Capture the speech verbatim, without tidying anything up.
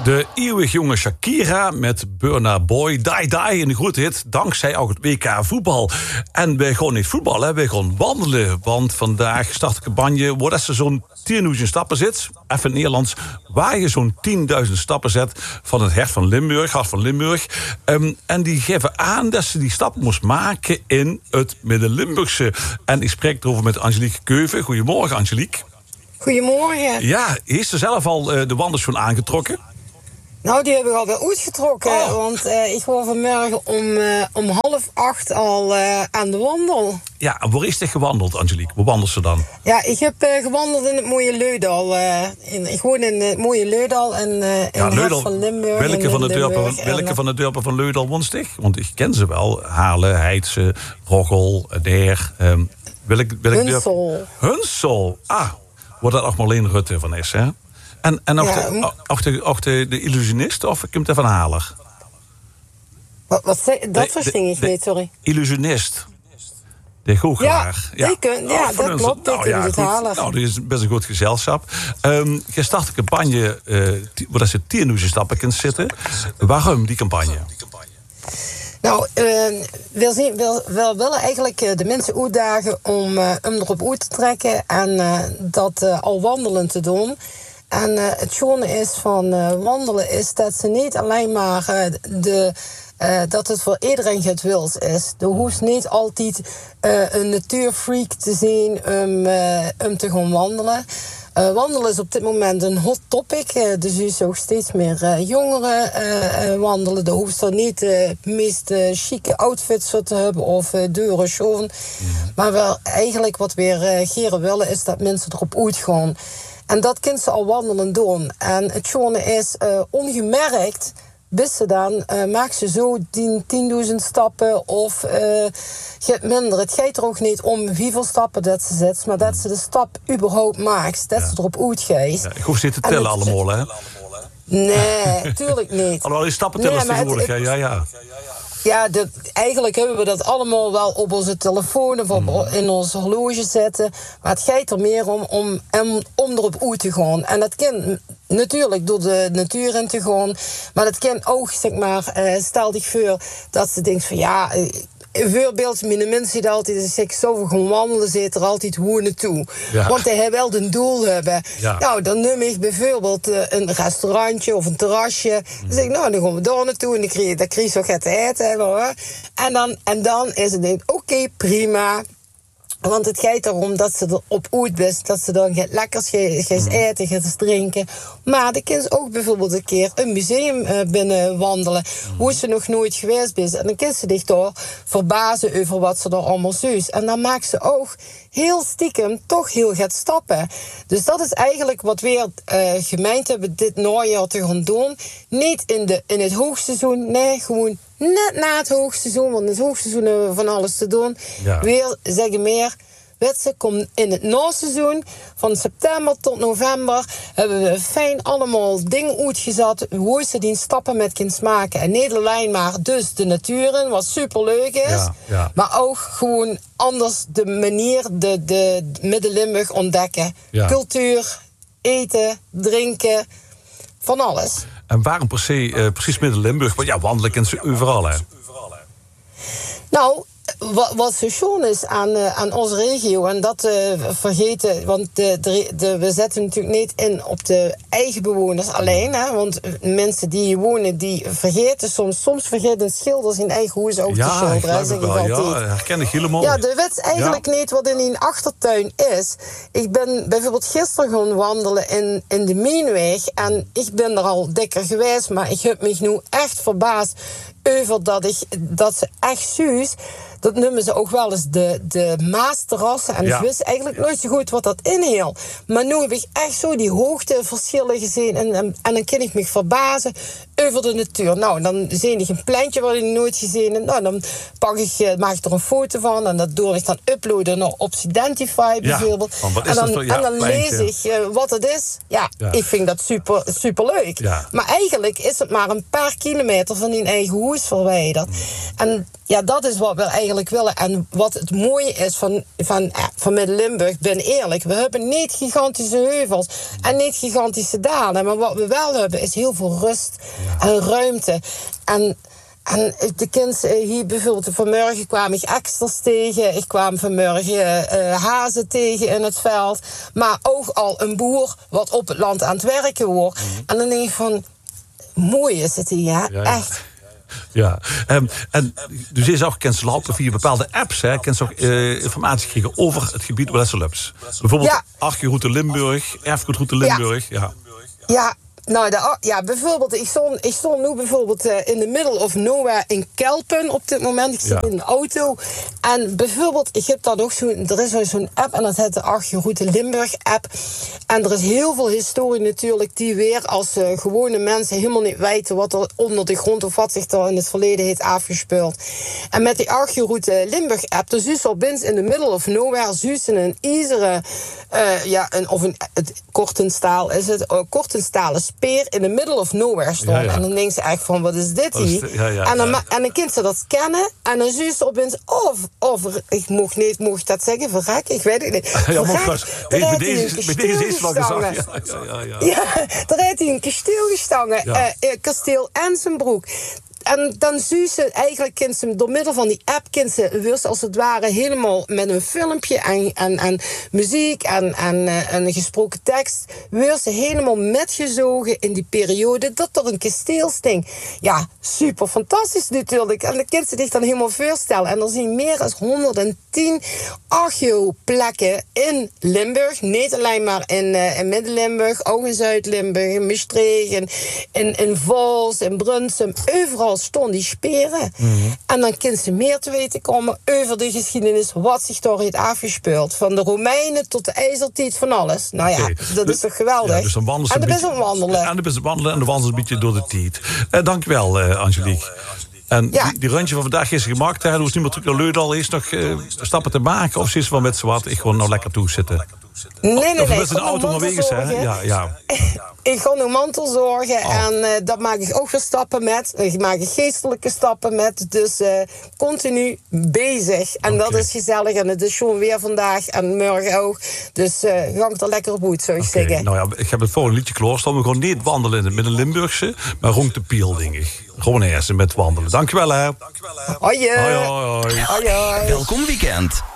De eeuwig jonge Shakira met Burna Boy, Die Die, in de grote hit, dankzij ook het W K voetbal. En wij gaan niet voetballen, wij gaan wandelen. Want vandaag start de campagne waar ze zo'n tienduizend stappen zit. Even in Nederlands, waar je zo'n tienduizend stappen zet van het hart van Limburg, hart van Limburg. Um, en die geven aan dat ze die stap moest maken in het Midden-Limburgse. En ik spreek erover met Angelique Keuven. Goedemorgen, Angelique. Goedemorgen. Ja, heeft ze zelf al uh, de wandelschoen aangetrokken? Nou, die heb ik al weer uitgetrokken. Oh. Want uh, ik was vanmorgen om, uh, om half acht al uh, aan de wandel. Ja, en waar is dit gewandeld, Angelique? Waar wandelt ze dan? Ja, ik heb uh, gewandeld in het mooie Leudal. Uh, in, ik woon in het mooie Leudal en uh, in ja, Leudal, van Limburg. Welke, van de, dorpen, welke en, van de dorpen van Leudal woont zich? Want ik ken ze wel. Halen, Heidse, Roggel, Deer. Um, welk, welk Hunsel. Hunsel. Ah, waar dat ook Marleen Rutte van is, hè? En, en ook, ja, de, ook, de, ook de, de illusionist, of komt er van Haler? Wat, wat zei, dat versting ik niet, sorry. Illusionist. De goochelaar. Ja, ja. Kun, ja oh, dat ons, klopt. Nou, ja, het Haler. Nou, dat is best een goed gezelschap. Um, je start een campagne uh, waar ze tienduizend stappen kunt zitten. Waarom die campagne? Nou, uh, we zien, we, we willen eigenlijk uh, de mensen uitdagen om, uh, om erop uit te trekken en uh, dat uh, al wandelend te doen. En uh, het schone is van uh, wandelen is dat ze niet alleen maar uh, de, uh, dat het voor iedereen gewils is. Er hoeft niet altijd uh, een natuurfreak te zijn om, uh, om te gaan wandelen. Uh, wandelen is op dit moment een hot topic. Uh, dus je ziet ook steeds meer uh, jongeren uh, uh, wandelen. Er hoeft er niet de uh, meest uh, chique outfits voor te hebben of uh, dure shows. Mm. Maar wel eigenlijk wat we uh, geren willen is dat mensen erop uitgaan. En dat kunnen ze al wandelen doen. En het schone is, uh, ongemerkt, bis ze dan, uh, maak ze zo tienduizend stappen of uh, je hebt minder. Het gaat er ook niet om hoeveel stappen dat ze zet, maar dat ze de stap überhaupt maakt. Dat ja. ze erop uitgeeft. Ja, ik hoef ze niet te tellen het, allemaal, hè? Nee, tuurlijk niet. Alhoewel, die stappen tellen nee, tegenwoordig, het, het, ja, ja. Ja, de, eigenlijk hebben we dat allemaal wel op onze telefoon of op, mm. in ons horloge zetten. Maar het gaat er meer om, om, om, om erop uit te gaan. En dat kan natuurlijk door de natuur in te gaan. Maar dat kan ook, zeg maar, uh, stel je voor dat ze denkt van ja... Uh, een voorbeeld, mijn mensen die altijd als ik zo gaan wandelen, zit er altijd hoe naartoe. Ja. Want hij wel een doel hebben. Ja. Nou, dan neem ik bijvoorbeeld uh, een restaurantje of een terrasje. Mm. Dan zeg ik, nou, dan gaan we daar naartoe en dan krijg je, dan krijg je zo gaat eten hebben, hoor. En dan, en dan is het denk oké, okay, prima. Want het gaat erom dat ze erop uit is, dat ze dan lekkers gaan eten, gaan drinken. Maar dan kunnen ze ook bijvoorbeeld een keer een museum uh, binnen wandelen, mm. hoe ze nog nooit geweest is. En dan kunnen ze zich daar verbazen over wat ze er allemaal zus. En dan maakt ze ook heel stiekem toch heel gaat stappen. Dus dat is eigenlijk wat we uh, gemeend hebben dit najaar te gaan doen. Niet in, de, in het hoogseizoen, nee, gewoon net na het hoogseizoen, want in het hoogseizoen hebben we van alles te doen. Ja. Weer zeggen meer, wetsen, kom in het naseizoen, van september tot november, hebben we fijn allemaal dingen uitgezet, hoe ze die stappen met kunnen maken. En niet alleen maar dus de natuur in, wat superleuk is, ja, ja. maar ook gewoon anders de manier, de, de Midden-Limburg ontdekken. Ja. Cultuur, eten, drinken, van alles. En waarom per se, uh, precies Midden-Limburg? Want ja, wandelen kent ze overal, hè? Nou, wat, wat zo schoon is aan, uh, aan onze regio, en dat uh, vergeten, want de, de, de, we zetten natuurlijk niet in op de eigen bewoners alleen, hè, want mensen die hier wonen, die vergeten soms, soms vergeten schilders in eigen huis ook ja, te schilderen. Ja, zeg ik wel. Ja, herken ik helemaal. Ja, de wet eigenlijk ja. niet wat in die achtertuin is. Ik ben bijvoorbeeld gisteren gaan wandelen in, in de Meenweg en ik ben er al dikker geweest, maar ik heb me nu echt verbaasd over dat, ik, dat ze echt suus. Dat noemen ze ook wel eens de, de Maasterrassen. En ja. ik wist eigenlijk nooit zo goed wat dat inhield. Maar nu heb ik echt zo die hoogteverschillen gezien. En, en, en dan kan ik me verbazen over de natuur. Nou, dan zie ik een plantje wat ik nooit gezien heb. Nou, dan pak ik, maak ik er een foto van. En dat doe ik dan uploaden naar Obsidentify bijvoorbeeld. Ja, en dan, voor, ja, en dan lees ik uh, wat het is. Ja, ja, ik vind dat super, super leuk. Ja. Maar eigenlijk is het maar een paar kilometer van die eigen taboes verwijderd. En ja, dat is wat we eigenlijk willen. En wat het mooie is van, van, van Midden-Limburg, ben eerlijk, we hebben niet gigantische heuvels en niet gigantische dalen. Maar wat we wel hebben, is heel veel rust en ruimte. En En de kinderen hier bijvoorbeeld vanmorgen kwam ik eksters tegen. Ik kwam vanmorgen uh, hazen tegen in het veld. Maar ook al een boer wat op het land aan het werken wordt. Mm. En dan denk ik van, mooi is het hier, ja, ja, ja. Echt. Ja, um, en dus je zag kent lopen via bepaalde apps, hè, kent ook uh, informatie gekregen over het gebied Wesselups. Bijvoorbeeld ja. Archeroute Limburg, Erfgoedroute Limburg, ja. Ja. ja. Nou, de, ja, bijvoorbeeld, ik stond, ik stond nu bijvoorbeeld uh, in the middle of nowhere in Kelpen op dit moment. Ik zit ja. in een auto. En bijvoorbeeld, ik heb dan ook zo'n, er is zo'n app en dat heet de Archeroute Limburg app. En er is heel veel historie natuurlijk die weer als uh, gewone mensen helemaal niet weten wat er onder de grond of wat zich er in het verleden heeft afgespeeld. En met die Archeroute Limburg app, dus is al binnen in the middle of nowhere, zuus in een ijzeren, uh, ja, een, of een, het kortenstaal is het, uh, kortenstalen speer in the middle of nowhere stond. Ja, ja. En dan denkt ze echt van, wat is dit hier? Ja, ja, en, dan, ja. en dan kind ze dat kennen. En dan zie ze opeens, of, of ik mocht niet, mocht dat zeggen, verrek, ik weet het niet. Ja, mocht bij deze, deze is wel gezegd. Ja, ja, ja, ja. ja, daar heeft hij een kasteel gestangen. Ja. Uh, kasteel Ensenbroek. En dan zie ze eigenlijk, kind ze door middel van die app, kind ze wist als het ware helemaal met een filmpje en, en, en muziek en, en, uh, en gesproken tekst, wist ze helemaal metgezogen in die periode dat er een kasteel sting. Ja, super fantastisch natuurlijk. En dan kind ze zich dan helemaal voorstellen. En er zijn meer dan honderdtien archeoplekken in Limburg. Niet alleen maar in, uh, in Midden-Limburg, ook in Zuid-Limburg, in Maastricht, in, in, in Vals, in Brunsum, overal stonden die speren. Mm-hmm. En dan kunnen ze meer te weten komen over de geschiedenis, wat zich daar heeft afgespeeld. Van de Romeinen tot de IJzertijd, van alles. Nou ja, okay. dat is toch geweldig. Ja, dus dan en de best wandelen. En de best wandelen en de wandelen een beetje door de tijd. Uh, dankjewel, uh, Angelique. En ja. die, die rondje van vandaag is gemaakt, hè, dus niet meer terug naar Leudal, is nog uh, stappen te maken, of is wel met z'n wat, ik gewoon nou lekker toe zitten. Nee, nee, nee. Of met een auto onderweg, hè? Ja, ja. Ik ga nu mantelzorgen oh. en uh, dat maak ik ook weer stappen met. Ik maak geestelijke stappen met. Dus uh, continu bezig. En okay. dat is gezellig. En het is gewoon weer vandaag en morgen ook. Dus uh, gang er lekker op uit, zou ik okay. zeggen. Nou ja, ik heb het volgende liedje klaarstaan. We gaan niet wandelen in het Midden-Limburgse, maar rond de Piel, denk ik. Gewoon eerst met wandelen. Dankjewel, hè. Dankjewel, hè. Hoi, hoi, hoi. hoi, hoi. Welkom weekend.